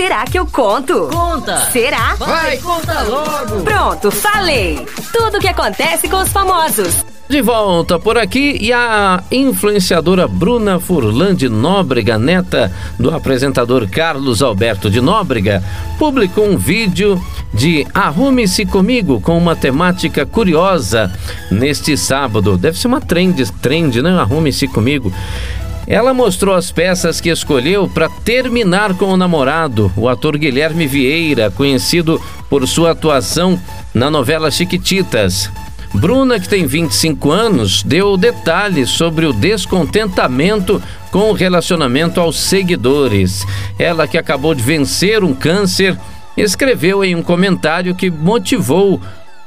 Será que eu conto? Conta! Será? Vai, conta logo! Pronto, falei! Tudo o que acontece com os famosos. De volta por aqui, e a influenciadora Bruna Furlan de Nóbrega, neta do apresentador Carlos Alberto de Nóbrega, publicou um vídeo de Arrume-se Comigo com uma temática curiosa neste sábado. Deve ser uma trend, né? Arrume-se Comigo. Ela mostrou as peças que escolheu para terminar com o namorado, o ator Guilherme Vieira, conhecido por sua atuação na novela Chiquititas. Bruna, que tem 25 anos, deu detalhes sobre o descontentamento com o relacionamento aos seguidores. Ela, que acabou de vencer um câncer, escreveu em um comentário que motivou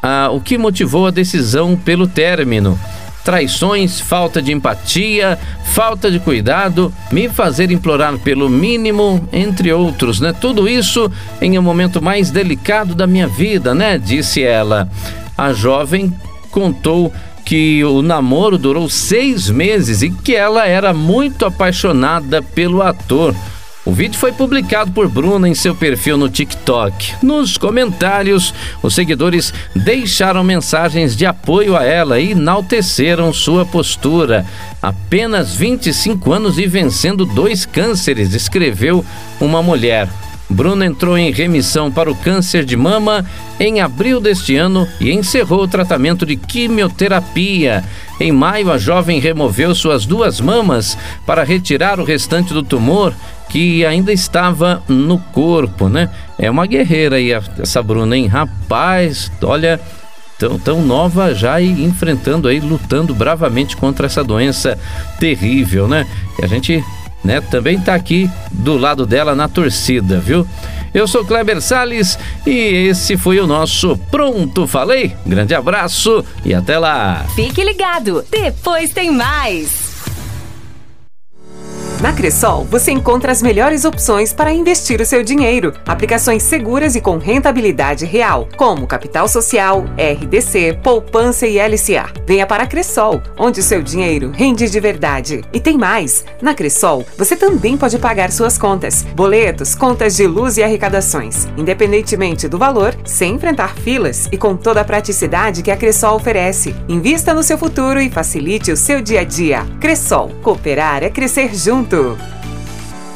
a decisão pelo término. Traições, falta de empatia, falta de cuidado, me fazer implorar pelo mínimo, entre outros, né? Tudo isso em um momento mais delicado da minha vida, né? Disse ela. A jovem contou que o namoro durou 6 meses e que ela era muito apaixonada pelo ator. O vídeo foi publicado por Bruna em seu perfil no TikTok. Nos comentários, os seguidores deixaram mensagens de apoio a ela e enalteceram sua postura. Apenas 25 anos e vencendo 2 cânceres, escreveu uma mulher. Bruna entrou em remissão para o câncer de mama em abril deste ano e encerrou o tratamento de quimioterapia. Em maio, a jovem removeu suas 2 mamas para retirar o restante do tumor que ainda estava no corpo, né? É uma guerreira aí essa Bruna, hein? Rapaz, olha, tão nova já e enfrentando aí, lutando bravamente contra essa doença terrível, né? E a gente, né, também tá aqui do lado dela na torcida, viu? Eu sou Kleber Salles e esse foi o nosso Pronto Falei. Grande abraço e até lá. Fique ligado, depois tem mais. Na Cressol, você encontra as melhores opções para investir o seu dinheiro. Aplicações seguras e com rentabilidade real, como Capital Social, RDC, Poupança e LCA. Venha para a Cressol, onde o seu dinheiro rende de verdade. E tem mais! Na Cressol, você também pode pagar suas contas, boletos, contas de luz e arrecadações, independentemente do valor, sem enfrentar filas e com toda a praticidade que a Cressol oferece. Invista no seu futuro e facilite o seu dia a dia. Cressol, cooperar é crescer junto.